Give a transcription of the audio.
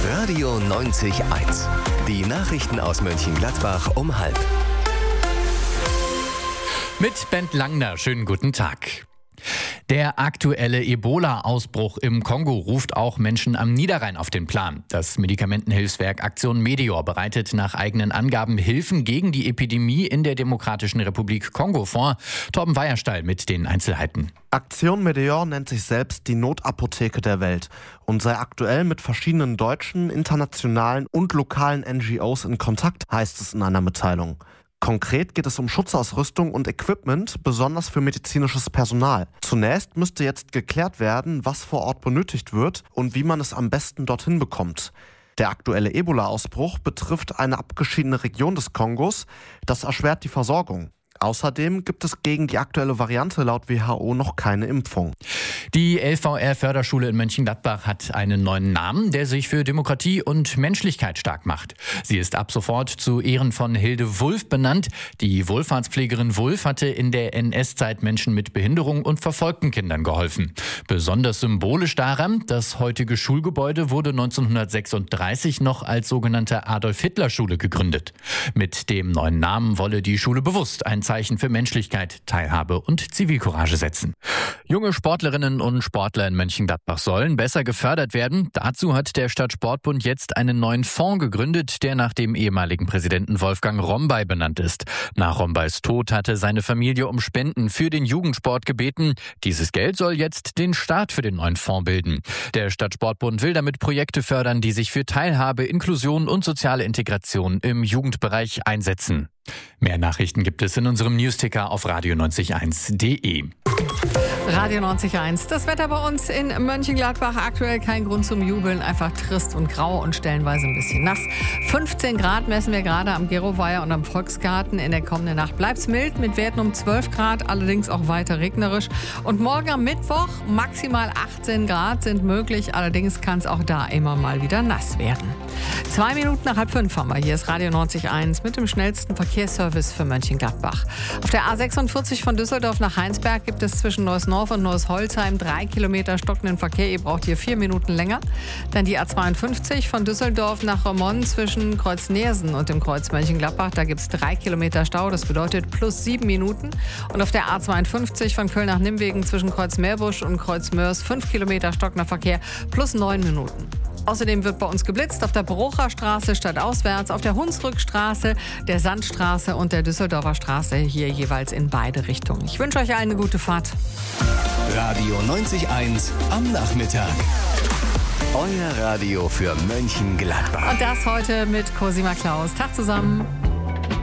Radio 90.1. Die Nachrichten aus Mönchengladbach um 12:30. Mit Bent Langner, schönen guten Tag. Der aktuelle Ebola-Ausbruch im Kongo ruft auch Menschen am Niederrhein auf den Plan. Das Medikamentenhilfswerk Aktion Medeor bereitet nach eigenen Angaben Hilfen gegen die Epidemie in der Demokratischen Republik Kongo vor. Torben Weierstall mit den Einzelheiten. Aktion Medeor nennt sich selbst die Notapotheke der Welt und sei aktuell mit verschiedenen deutschen, internationalen und lokalen NGOs in Kontakt, heißt es in einer Mitteilung. Konkret geht es um Schutzausrüstung und Equipment, besonders für medizinisches Personal. Zunächst müsste jetzt geklärt werden, was vor Ort benötigt wird und wie man es am besten dorthin bekommt. Der aktuelle Ebola-Ausbruch betrifft eine abgeschiedene Region des Kongos. Das erschwert die Versorgung. Außerdem gibt es gegen die aktuelle Variante laut WHO noch keine Impfung. Die LVR-Förderschule in Mönchengladbach hat einen neuen Namen, der sich für Demokratie und Menschlichkeit stark macht. Sie ist ab sofort zu Ehren von Hilde Wulff benannt. Die Wohlfahrtspflegerin Wulff hatte in der NS-Zeit Menschen mit Behinderung und verfolgten Kindern geholfen. Besonders symbolisch daran, das heutige Schulgebäude wurde 1936 noch als sogenannte Adolf-Hitler-Schule gegründet. Mit dem neuen Namen wolle die Schule bewusst ein Zeichen für Menschlichkeit, Teilhabe und Zivilcourage setzen. Junge Sportlerinnen und Sportler in Mönchengladbach sollen besser gefördert werden. Dazu hat der Stadtsportbund jetzt einen neuen Fonds gegründet, der nach dem ehemaligen Präsidenten Wolfgang Rombay benannt ist. Nach Rombays Tod hatte seine Familie um Spenden für den Jugendsport gebeten. Dieses Geld soll jetzt den Start für den neuen Fonds bilden. Der Stadtsportbund will damit Projekte fördern, die sich für Teilhabe, Inklusion und soziale Integration im Jugendbereich einsetzen. Mehr Nachrichten gibt es in unserem Newsticker auf radio901.de. Radio 90.1. Das Wetter bei uns in Mönchengladbach. Aktuell kein Grund zum Jubeln. Einfach trist und grau und stellenweise ein bisschen nass. 15 Grad messen wir gerade am Geroweiher und am Volksgarten. In der kommenden Nacht bleibt es mild mit Werten um 12 Grad, allerdings auch weiter regnerisch. Und morgen am Mittwoch maximal 18 Grad sind möglich. Allerdings kann es auch da immer mal wieder nass werden. 2 Minuten nach 4:30 haben wir. Hier ist Radio 90.1 mit dem schnellsten Verkehrsservice für Mönchengladbach. Auf der A46 von Düsseldorf nach Heinsberg gibt es zwischen Neuss-Norf und Neuss-Holzheim 3 Kilometer stockenden Verkehr. Ihr braucht hier 4 Minuten länger. Dann die A52 von Düsseldorf nach Roermond zwischen Kreuz Neersen und dem Kreuz Mönchengladbach. Da gibt es 3 Kilometer Stau. Das bedeutet plus 7 Minuten. Und auf der A52 von Köln nach Nimwegen zwischen Kreuz Meerbusch und Kreuz Mörs 5 Kilometer stockender Verkehr plus 9 Minuten. Außerdem wird bei uns geblitzt auf der Brocher Straße stadtauswärts, auf der Hunsrückstraße, der Sandstraße und der Düsseldorfer Straße, hier jeweils in beide Richtungen. Ich wünsche euch allen eine gute Fahrt. Radio 90.1 am Nachmittag. Euer Radio für Mönchengladbach. Und das heute mit Cosima Klaus. Tag zusammen.